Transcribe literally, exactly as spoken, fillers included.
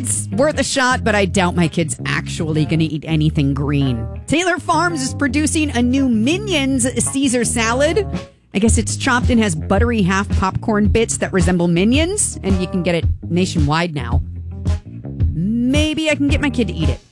it's worth a shot, but I doubt my kid's actually going to eat anything green. Taylor Farms is producing a new Minions Caesar salad. I guess it's chopped and has buttery half popcorn bits that resemble Minions, and you can get it nationwide now. Maybe I can get my kid to eat it.